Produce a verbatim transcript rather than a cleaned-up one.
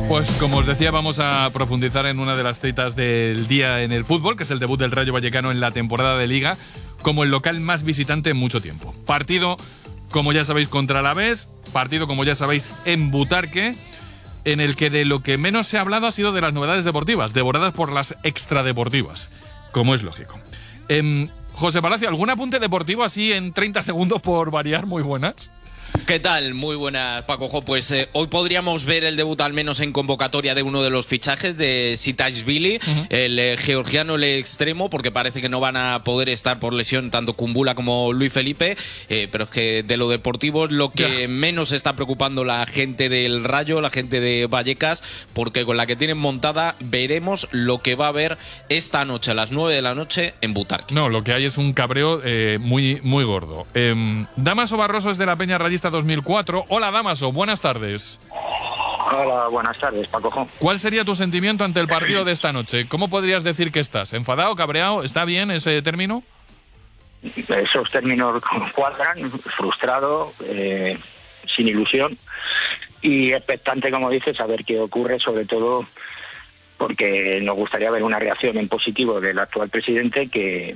Pues como os decía, vamos a profundizar en una de las citas del día en el fútbol, que es el debut del Rayo Vallecano en la temporada de Liga, como el local más visitante en mucho tiempo. Partido, como ya sabéis, contra Alavés, partido, como ya sabéis, en Butarque, en el que de lo que menos se ha hablado ha sido de las novedades deportivas, devoradas por las extradeportivas, como es lógico. Eh, José Palacio, ¿algún apunte deportivo así en treinta segundos por variar? Muy buenas. ¿Qué tal? Muy buenas, Paco Jo. Pues eh, hoy podríamos ver el debut al menos en convocatoria de uno de los fichajes de Sitashvili, uh-huh. el eh, georgiano, el extremo, porque parece que no van a poder estar por lesión tanto Kumbula como Luis Felipe, eh, pero es que de lo deportivo es lo que yeah. menos está preocupando la gente del Rayo, la gente de Vallecas, porque con la que tienen montada veremos lo que va a haber esta noche a las nueve de la noche en Butarque. No, lo que hay es un cabreo eh, muy, muy gordo. Eh, Damaso Barroso es de la Peña Rayista dos mil cuatro. Hola, Damaso, buenas tardes. Hola, buenas tardes, Paco Jo. ¿Cuál sería tu sentimiento ante el partido de esta noche? ¿Cómo podrías decir que estás? ¿Enfadado, cabreado? ¿Está bien ese término? Esos términos cuadran, frustrado, eh, sin ilusión y expectante, como dices, a ver qué ocurre, sobre todo porque nos gustaría ver una reacción en positivo del actual presidente que